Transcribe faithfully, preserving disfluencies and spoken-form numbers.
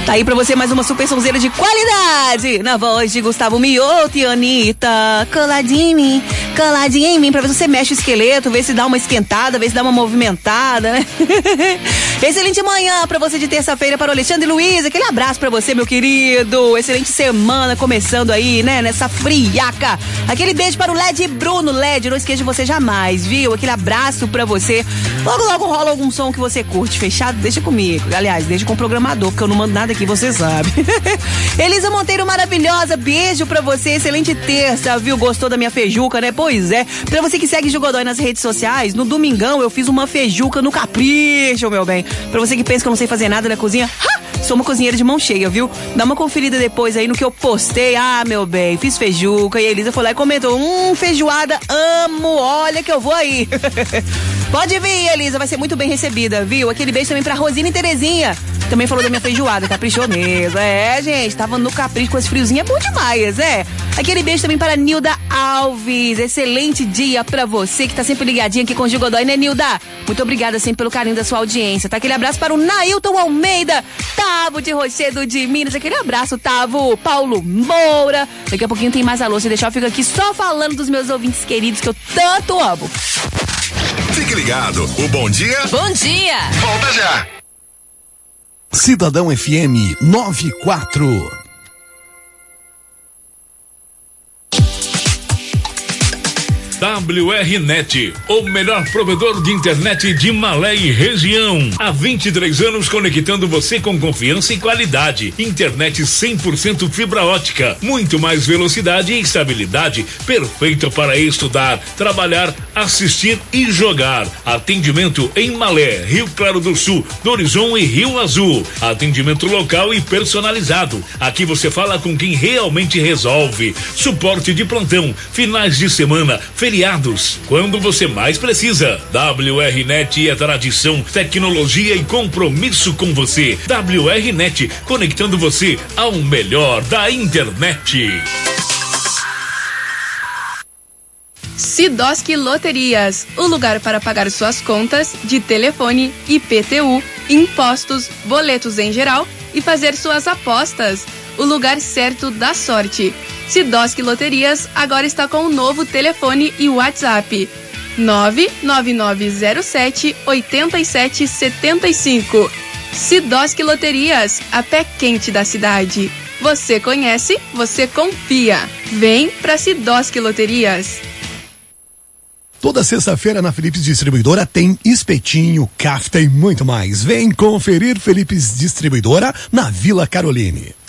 Tá aí pra você mais uma super sonzeira de qualidade, na voz de Gustavo Mioto e Anitta. Coladinho em mim, coladinho em mim, pra ver se você mexe o esqueleto, ver se dá uma esquentada, ver se dá uma movimentada, né? Excelente manhã pra você de terça-feira, para o Alexandre Luiz, aquele abraço pra você, meu querido. Excelente semana começando aí, né, nessa friaca. Aquele beijo para o Led Bruno. Led, não esqueça de você jamais, viu? Aquele abraço pra você. Logo, logo rola algum som que você curte, fechado? Deixa comigo. Aliás, deixa com o programador, porque eu não mando nada aqui, você sabe. Elisa Monteiro, maravilhosa, beijo pra você. Excelente terça, viu? Gostou da minha feijuca, né? Pois é. Pra você que segue Gil Godoy nas redes sociais, no domingão eu fiz uma feijuca no capricho, meu bem. Pra você que pensa que eu não sei fazer nada na cozinha, ha! Sou uma cozinheira de mão cheia, viu? Dá uma conferida depois aí no que eu postei. Ah, meu bem, fiz feijuca. E a Elisa foi lá e comentou: Hum, feijoada, amo, olha que eu vou aí. Pode vir, Elisa, vai ser muito bem recebida, viu? Aquele beijo também pra Rosina e Terezinha. Também falou da minha feijoada, caprichou mesmo. É, gente, tava no capricho com esse friozinho, é bom demais, é. Aquele beijo também para Nilda Alves. Excelente dia pra você que tá sempre ligadinha aqui com o Gil Godoy, né, Nilda? Muito obrigada sempre pelo carinho da sua audiência, tá? Aquele abraço para o Nailton Almeida, Tavo de Rochedo de Minas. Aquele abraço, Tavo. Paulo Moura. Daqui a pouquinho tem mais alô, se deixar eu fico aqui só falando dos meus ouvintes queridos que eu tanto amo. Fique ligado, o Bom Dia... Bom dia! Volta já! Cidadão F M noventa e quatro. W R Net, o melhor provedor de internet de Malé e região. Há vinte e três anos conectando você com confiança e qualidade. Internet cem por cento fibra ótica, muito mais velocidade e estabilidade, perfeita para estudar, trabalhar, assistir e jogar. Atendimento em Malé, Rio Claro do Sul, Dorizon e Rio Azul. Atendimento local e personalizado. Aqui você fala com quem realmente resolve. Suporte de plantão, finais de semana, feriados, quando você mais precisa. W R Net é tradição, tecnologia e compromisso com você. W R Net, conectando você ao melhor da internet. Sidoski Loterias, o lugar para pagar suas contas de telefone, I P T U, impostos, boletos em geral e fazer suas apostas. O lugar certo da sorte. Sidoski Loterias agora está com um novo telefone e WhatsApp: nove nove nove zero sete oito sete sete cinco. Sidoski Loterias, a pé quente da cidade. Você conhece, você confia. Vem pra Sidoski Loterias. Toda sexta-feira na Philips Distribuidora tem espetinho, kafta e muito mais. Vem conferir Philips Distribuidora na Vila Caroline.